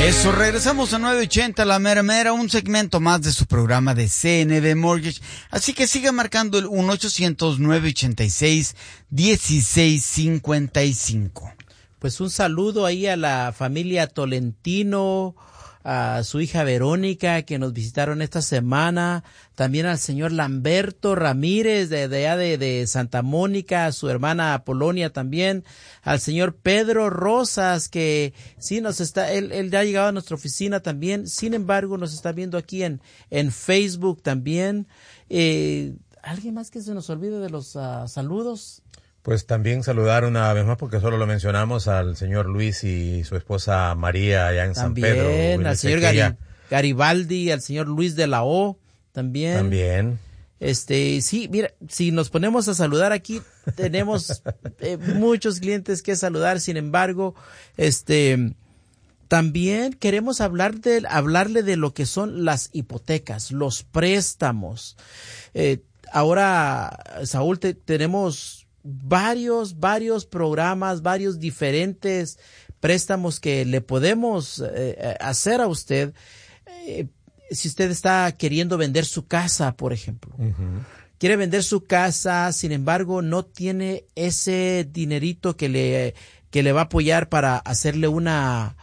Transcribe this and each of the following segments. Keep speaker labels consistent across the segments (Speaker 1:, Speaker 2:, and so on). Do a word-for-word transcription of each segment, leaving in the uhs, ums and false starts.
Speaker 1: Eso, regresamos a nueve ochenta La Mera Mera, un segmento más de su programa de C N B Mortgage. Así que siga marcando el uno ochocientos, nueve ochenta y seis, dieciséis cincuenta y cinco.
Speaker 2: Pues un saludo ahí a la familia Tolentino, a su hija Verónica que nos visitaron esta semana, también al señor Lamberto Ramírez de, de allá de, de Santa Mónica, a su hermana Apolonia también, al señor Pedro Rosas que sí nos está, él, él ya ha llegado a nuestra oficina también, sin embargo nos está viendo aquí en, en Facebook también. Eh, ¿Alguien más que se nos olvide de los uh, saludos?
Speaker 3: Pues también saludar una vez más, porque solo lo mencionamos, al señor Luis y su esposa María allá en
Speaker 2: también,
Speaker 3: San Pedro.
Speaker 2: También, al señor Gari,
Speaker 3: ella...
Speaker 2: Garibaldi, al señor Luis de la O, también.
Speaker 3: También.
Speaker 2: Este, sí, mira, si nos ponemos a saludar aquí, tenemos eh, muchos clientes que saludar, sin embargo, este... También queremos hablar de, hablarle de lo que son las hipotecas, los préstamos. Eh, ahora, Saúl, te, tenemos varios, varios programas, varios diferentes préstamos que le podemos eh, hacer a usted. Eh, si usted está queriendo vender su casa, por ejemplo. Uh-huh. Quiere vender su casa, sin embargo, no tiene ese dinerito que le, que le va a apoyar para hacerle una,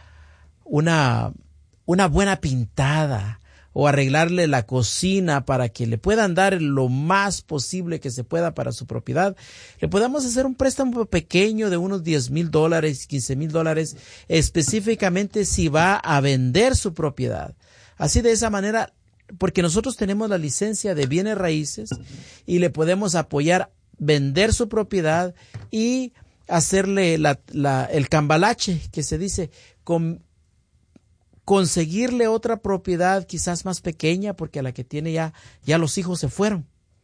Speaker 2: una, una buena pintada o arreglarle la cocina para que le puedan dar lo más posible que se pueda para su propiedad, le podamos hacer un préstamo pequeño de unos diez mil dólares, quince mil dólares, específicamente si va a vender su propiedad. Así de esa manera, porque nosotros tenemos la licencia de bienes raíces y le podemos apoyar vender su propiedad y hacerle la, la, el cambalache, que se dice, con conseguirle otra propiedad quizás más pequeña, porque a la que tiene ya, ya los hijos se fueron.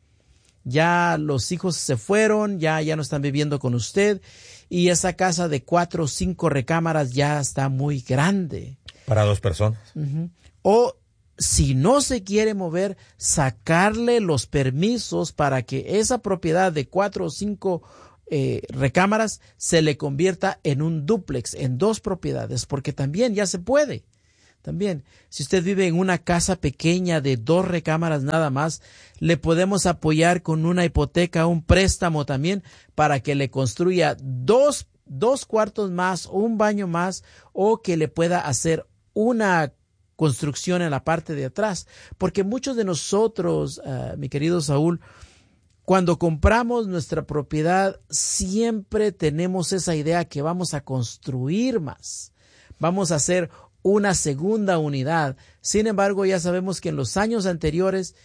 Speaker 2: Ya los hijos se fueron, ya, ya no están viviendo con usted, y esa casa de cuatro o cinco recámaras ya está muy grande.
Speaker 3: Para dos personas.
Speaker 2: Uh-huh. O si no se quiere mover, sacarle los permisos para que esa propiedad de cuatro o cinco eh, recámaras se le convierta en un dúplex, en dos propiedades, porque también ya se puede. También, si usted vive en una casa pequeña de dos recámaras nada más, le podemos apoyar con una hipoteca, un préstamo también, para que le construya dos, dos cuartos más, un baño más, o que le pueda hacer una construcción en la parte de atrás. Porque muchos de nosotros, uh, mi querido Saúl, cuando compramos nuestra propiedad, siempre tenemos esa idea que vamos a construir más. Vamos a hacer una segunda unidad. Sin embargo, ya sabemos que en los años anteriores,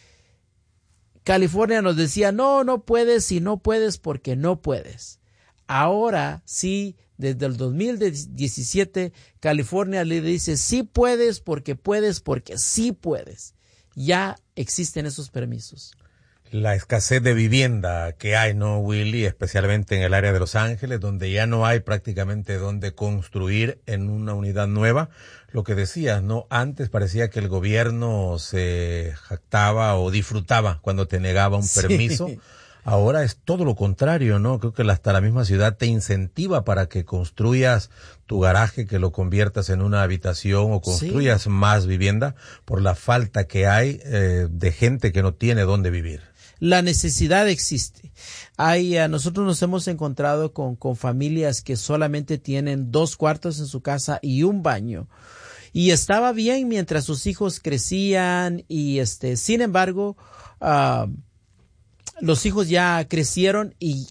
Speaker 2: California nos decía, no, no puedes y no puedes porque no puedes. Ahora sí, desde el dos mil diecisiete, California le dice, sí puedes porque puedes porque sí puedes. Ya existen esos permisos.
Speaker 3: La escasez de vivienda que hay, ¿no, Willy? Especialmente en el área de Los Ángeles, donde ya no hay prácticamente donde construir en una unidad nueva. Lo que decías, ¿no? Antes parecía que el gobierno se jactaba o disfrutaba cuando te negaba un sí. permiso. Ahora es todo lo contrario, ¿no? Creo que hasta la misma ciudad te incentiva para que construyas tu garaje, que lo conviertas en una habitación o construyas sí. más vivienda por la falta que hay eh, de gente que no tiene dónde vivir.
Speaker 2: La necesidad existe. Hay, uh, nosotros nos hemos encontrado con, con familias que solamente tienen dos cuartos en su casa y un baño. Y estaba bien mientras sus hijos crecían y este, sin embargo, uh, los hijos ya crecieron y,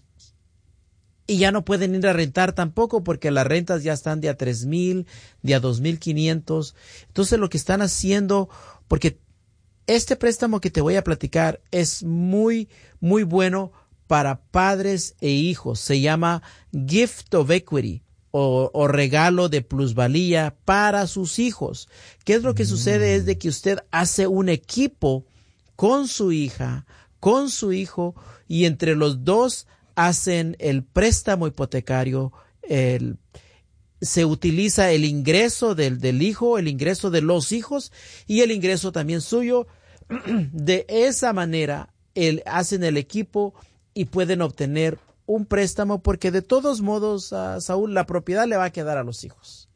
Speaker 2: y ya no pueden ir a rentar tampoco porque las rentas ya están de a tres mil, de a dos mil quinientos. Entonces lo que están haciendo, porque este préstamo que te voy a platicar es muy, muy bueno para padres e hijos. Se llama Gift of Equity o, o regalo de plusvalía para sus hijos. ¿Qué es lo que mm. sucede? Es de que usted hace un equipo con su hija, con su hijo, y entre los dos hacen el préstamo hipotecario. El, se utiliza el ingreso del, del hijo, el ingreso de los hijos y el ingreso también suyo. De esa manera el, hacen el equipo y pueden obtener un préstamo porque de todos modos, uh, Saúl, la propiedad le va a quedar a los hijos.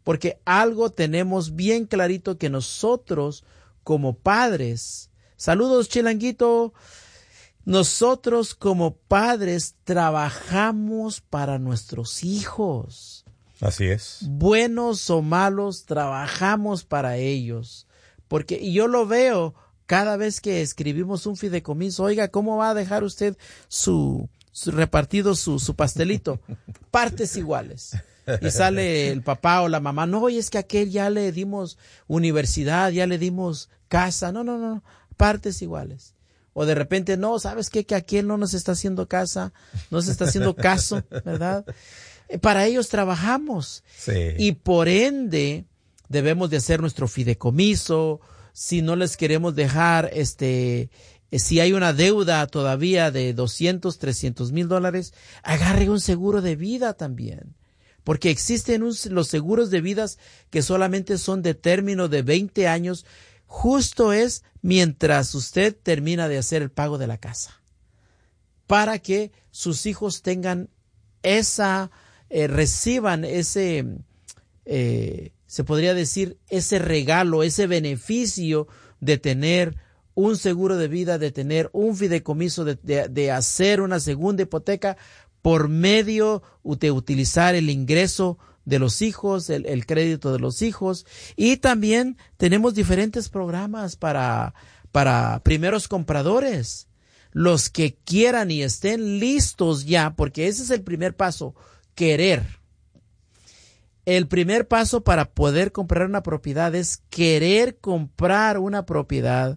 Speaker 2: porque algo tenemos bien clarito que nosotros como padres, saludos Chilanguito, nosotros como padres trabajamos para nuestros hijos.
Speaker 3: Así es.
Speaker 2: Buenos o malos, trabajamos para ellos. Porque, y yo lo veo cada vez que escribimos un fideicomiso. Oiga, ¿cómo va a dejar usted su, su repartido su, su pastelito? Partes iguales. Y sale el papá o la mamá. No, oye, es que a aquel ya le dimos universidad, ya le dimos casa. No, no, no. Partes iguales. O de repente, no, ¿sabes qué? Que aquel no nos está haciendo casa, no se está haciendo caso, ¿verdad? Para ellos trabajamos.
Speaker 3: Sí.
Speaker 2: Y por ende, debemos de hacer nuestro fideicomiso. Si no les queremos dejar, este, si hay una deuda todavía de doscientos, trescientos mil dólares, agarre un seguro de vida también. Porque existen un, los seguros de vidas que solamente son de término de veinte años. Justo es mientras usted termina de hacer el pago de la casa, para que sus hijos tengan esa, eh, reciban ese, eh, se podría decir, ese regalo, ese beneficio de tener un seguro de vida, de tener un fideicomiso, de, de, de hacer una segunda hipoteca por medio de utilizar el ingreso de los hijos, el, el crédito de los hijos. Y también tenemos diferentes programas para, para primeros compradores. Los que quieran y estén listos ya, porque ese es el primer paso, querer. El primer paso para poder comprar una propiedad es querer comprar una propiedad.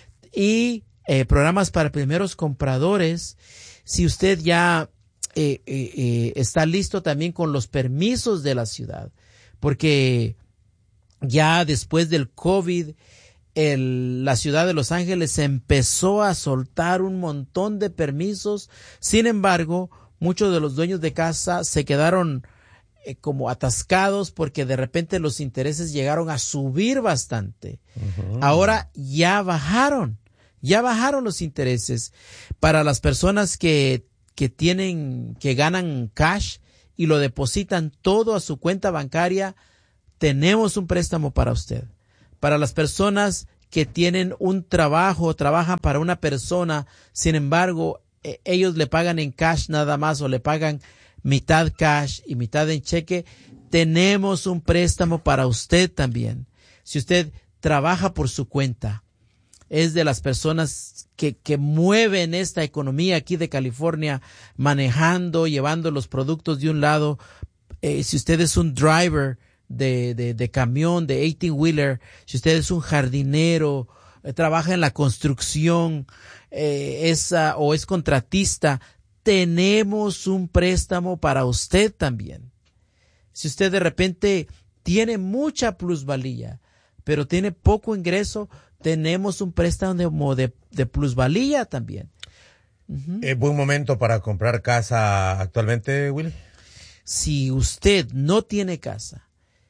Speaker 2: Y eh, programas para primeros compradores, si usted ya Eh, eh, eh, está listo también con los permisos de la ciudad, porque ya después del COVID, el, la ciudad de Los Ángeles empezó a soltar un montón de permisos. Sin embargo, muchos de los dueños de casa se quedaron eh, como atascados porque de repente los intereses llegaron a subir bastante. Uh-huh. Ahora ya bajaron, ya bajaron los intereses para las personas que que tienen, que ganan cash y lo depositan todo a su cuenta bancaria. Tenemos un préstamo para usted. Para las personas que tienen un trabajo, trabajan para una persona, sin embargo, eh, ellos le pagan en cash nada más o le pagan mitad cash y mitad en cheque, tenemos un préstamo para usted también. Si usted trabaja por su cuenta, es de las personas que, que mueven esta economía aquí de California, manejando, llevando los productos de un lado. Eh, si usted es un driver de, de, de camión, de eighteen-wheeler, si usted es un jardinero, eh, trabaja en la construcción, eh, es, uh, o es contratista, tenemos un préstamo para usted también. Si usted de repente tiene mucha plusvalía, pero tiene poco ingreso, tenemos un préstamo de, de plusvalía también. Uh-huh.
Speaker 3: ¿Es buen momento para comprar casa actualmente, Willy?
Speaker 2: Si usted no tiene casa,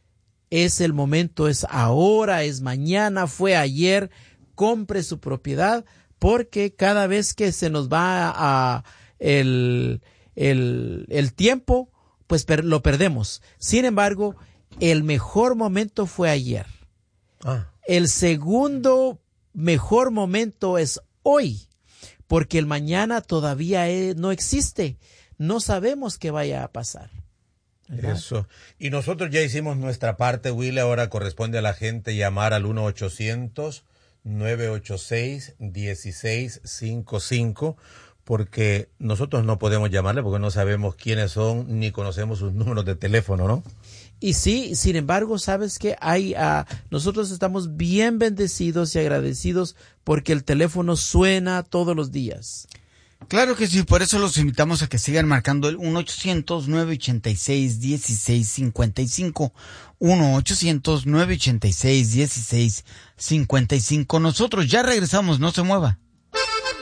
Speaker 2: es el momento, es ahora, es mañana, fue ayer, compre su propiedad, porque cada vez que se nos va a, a el, el, el tiempo, pues per, lo perdemos. Sin embargo, el mejor momento fue ayer. Ah. El segundo mejor momento es hoy, porque el mañana todavía no existe. No sabemos qué vaya a pasar, ¿verdad?
Speaker 3: Eso. Y nosotros ya hicimos nuestra parte, Willy. Ahora corresponde a la gente llamar al uno ochocientos, nueve ocho seis, uno seis cinco cinco, porque nosotros no podemos llamarle porque no sabemos quiénes son ni conocemos sus números de teléfono, ¿no?
Speaker 2: Y sí, sin embargo, sabes que hay, uh, nosotros estamos bien bendecidos y agradecidos porque el teléfono suena todos los días.
Speaker 1: Claro que sí, por eso los invitamos a que sigan marcando el uno ochocientos, nueve ochenta y seis, dieciséis cincuenta y cinco. uno ochocientos, nueve ochenta y seis, dieciséis cincuenta y cinco. Nosotros ya regresamos, no se mueva.